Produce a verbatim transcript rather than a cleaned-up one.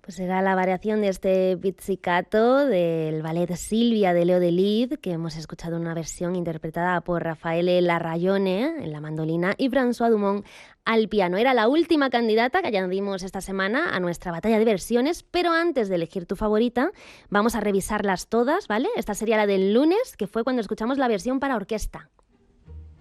Pues era la variación de este pizzicato del ballet Silvia de Leo Delibes, que hemos escuchado en una versión interpretada por Raffaele Larrayone en la mandolina y François Dumont al piano. Era la última candidata que añadimos esta semana a nuestra batalla de versiones, pero antes de elegir tu favorita, vamos a revisarlas todas, ¿vale? Esta sería la del lunes, que fue cuando escuchamos la versión para orquesta.